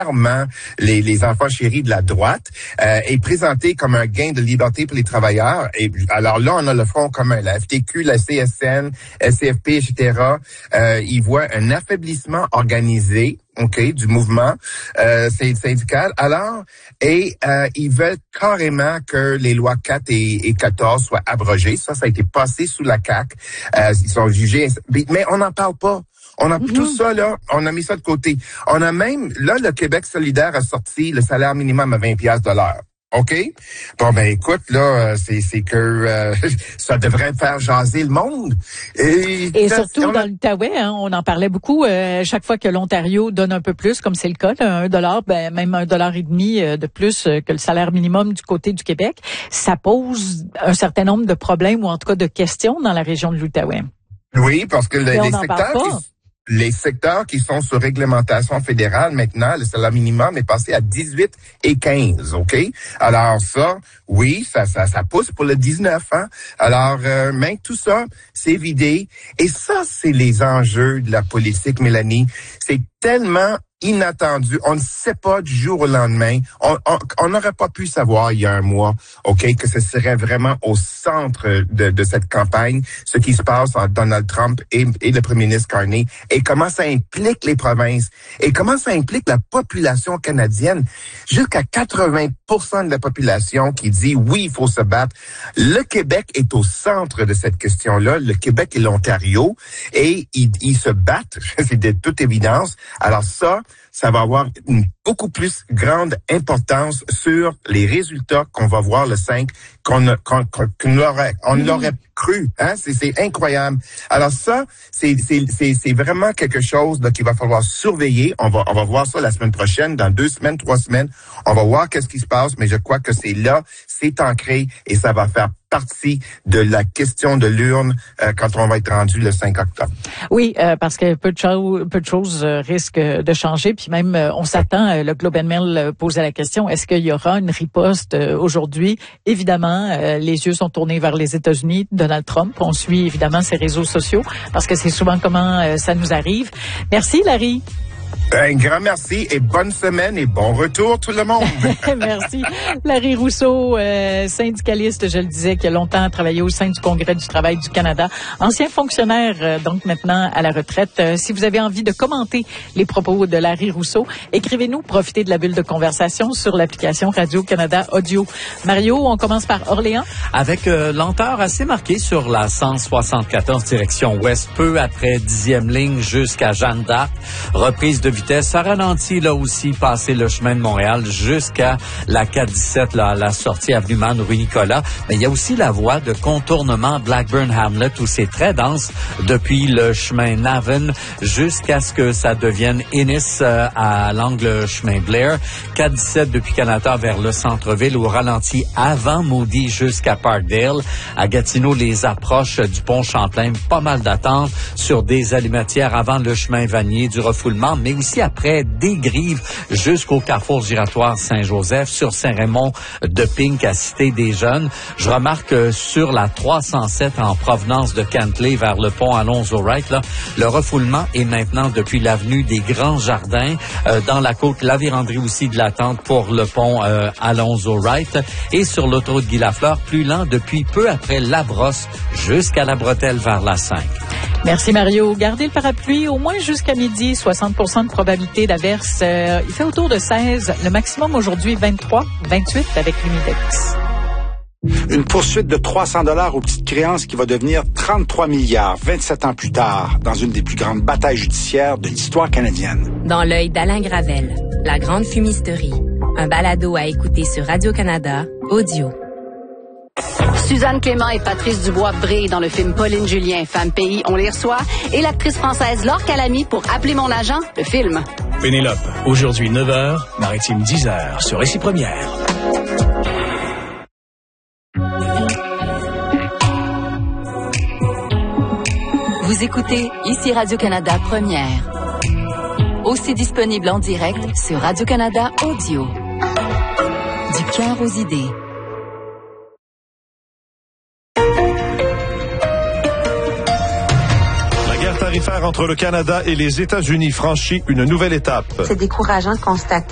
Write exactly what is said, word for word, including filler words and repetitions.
Les, les enfants chéris de la droite euh, est présenté comme un gain de liberté pour les travailleurs. Et alors là, on a le Front commun, la F T Q, la C S N, S C F P, et cetera. Euh, ils voient un affaiblissement organisé, ok, du mouvement euh, syndical. Alors, et euh, ils veulent carrément que les lois quatre et, et quatorze soient abrogées. Ça, ça a été passé sous la C A Q. Euh, ils sont jugés, mais on n'en parle pas. On a mm-hmm. tout ça, là, on a mis ça de côté. On a même, là, le Québec solidaire a sorti le salaire minimum à vingt piastres de l'heure. OK? Bon, ben écoute, là, c'est, c'est que euh, ça devrait faire jaser le monde. Et, Et surtout a... dans l'Outaouais, hein, on en parlait beaucoup. Euh, chaque fois que l'Ontario donne un peu plus, comme c'est le cas, là, un dollar, ben même un dollar et demi de plus que le salaire minimum du côté du Québec, ça pose un certain nombre de problèmes ou en tout cas de questions dans la région de l'Outaouais. Oui, parce que le, les secteurs... Qui... Les secteurs qui sont sous réglementation fédérale, maintenant, le salaire minimum est passé à dix-huit et quinze, OK? Alors ça, oui, ça ça, ça pousse pour le dix-neuf, hein? Alors, euh, mais tout ça, c'est vidé. Et ça, c'est les enjeux de la politique, Mélanie. C'est tellement inattendu. On ne sait pas du jour au lendemain. On n'aurait pas pu savoir il y a un mois, OK, que ce serait vraiment au centre de, de cette campagne, ce qui se passe entre Donald Trump et, et le premier ministre Carney, et comment ça implique les provinces, et comment ça implique la population canadienne. Jusqu'à quatre-vingts pour cent de la population qui dit oui, il faut se battre. Le Québec est au centre de cette question-là. Le Québec et l'Ontario, et ils, ils se battent, c'est de toute évidence. Alors ça, ça va avoir une beaucoup plus grande importance sur les résultats qu'on va voir le cinq, qu'on, qu'on, qu'on l'aurait, on mmh. l'aurait cru, hein, c'est, c'est incroyable. Alors ça, c'est, c'est, c'est, c'est vraiment quelque chose là, qu'il va falloir surveiller. On va, on va voir ça la semaine prochaine, dans deux semaines, trois semaines. On va voir qu'est-ce qui se passe, mais je crois que c'est là, c'est ancré et ça va faire partie de la question de l'urne euh, quand on va être rendu le cinq octobre. Oui, euh, parce que peu de, cho- peu de choses euh, risquent de changer. Puis même, euh, on s'attend, euh, le Globe and Mail euh, posait la question, est-ce qu'il y aura une riposte euh, aujourd'hui? Évidemment, euh, les yeux sont tournés vers les États-Unis, Donald Trump. On suit évidemment ses réseaux sociaux parce que c'est souvent comment euh, ça nous arrive. Merci, Larry. Un grand merci et bonne semaine et bon retour tout le monde. Merci. Larry Rousseau, euh, syndicaliste, je le disais, qui a longtemps travaillé au sein du Congrès du travail du Canada, ancien fonctionnaire, euh, donc maintenant à la retraite. Euh, si vous avez envie de commenter les propos de Larry Rousseau, écrivez-nous, profitez de la bulle de conversation sur l'application Radio-Canada Audio. Mario, on commence par Orléans. Avec euh, lenteur assez marquée sur la cent soixante-quatorze direction ouest, peu après dixième ligne jusqu'à Jeanne d'Arc. Reprise de vitesse, ça ralentit là aussi, passer le chemin de Montréal jusqu'à la quatre dix-sept, là, la sortie avenue Man, rue Nicolas. Mais il y a aussi la voie de contournement Blackburn-Hamlet où c'est très dense depuis le chemin Navan jusqu'à ce que ça devienne Ennis euh, à l'angle chemin Blair. quatre dix-sept depuis Canada vers le centre-ville où ralenti avant Moody jusqu'à Parkdale. À Gatineau, les approches du pont Champlain, pas mal d'attente sur des allumetières avant le chemin Vanier, du refoulement, mais aussi après Desgrives jusqu'au carrefour giratoire Saint-Joseph, sur Saint-Raymond de Pink à Cité-des-Jeunes. Je remarque que sur la trois cent sept en provenance de Cantley vers le pont Alonzo-Wright, là, le refoulement est maintenant depuis l'avenue des Grands Jardins, euh, dans la côte La Vérandrie aussi de l'attente pour le pont euh, Alonzo-Wright, et sur l'autoroute Guy-Lafleur, plus lent depuis peu après La Brosse jusqu'à la Bretelle vers la cinq. Merci Mario. Gardez le parapluie au moins jusqu'à midi, soixante pour cent de probabilité d'averse. Euh, il fait autour de seize. Le maximum aujourd'hui, vingt-trois, vingt-huit avec l'humidex. Une poursuite de trois cents dollars aux petites créances qui va devenir trente-trois milliards vingt-sept ans plus tard dans une des plus grandes batailles judiciaires de l'histoire canadienne. Dans l'œil d'Alain Gravel, La Grande Fumisterie. Un balado à écouter sur Radio-Canada, audio. Suzanne Clément et Patrice Dubois brillent dans le film Pauline Julien, Femme Pays, on les reçoit, et l'actrice française Laure Calamy pour Appeler mon agent, le film. Pénélope, aujourd'hui neuf heures, Maritime dix heures, sur Récit Première. Vous écoutez ici Radio-Canada Première. Aussi disponible en direct sur Radio-Canada Audio. Du cœur aux idées. Tarifaire entre le Canada et les États-Unis franchit une nouvelle étape. C'est décourageant de constater